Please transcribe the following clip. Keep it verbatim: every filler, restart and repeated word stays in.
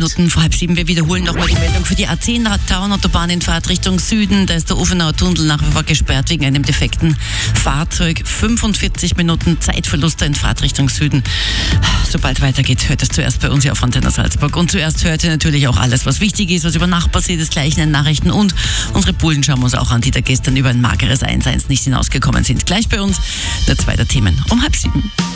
Minuten vor halb sieben. Wir wiederholen nochmal die Meldung für die A zehn Tauernautobahn in Fahrtrichtung Süden. Da ist der Ufenauer Tunnel nach wie vor gesperrt wegen einem defekten Fahrzeug. fünfundvierzig Minuten Zeitverlust in Fahrtrichtung Süden. Sobald weitergeht, hört es zuerst bei uns hier auf Antenne Salzburg. Und zuerst hört ihr natürlich auch alles, was wichtig ist, was über Nacht passiert ist, gleich in den Nachrichten. Und unsere Bullen schauen wir uns auch an, die da gestern über ein mageres eins eins nicht hinausgekommen sind. Gleich bei uns der zweite Themen um halb sieben.